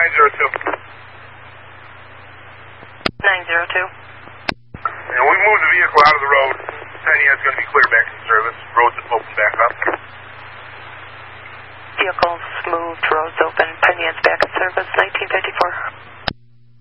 902. 902. And we moved the vehicle out of the road. Pennyhead's going to be clear back in service. Roads have opened back up. Vehicles moved, roads open, Pennyhead's back in service, 1954.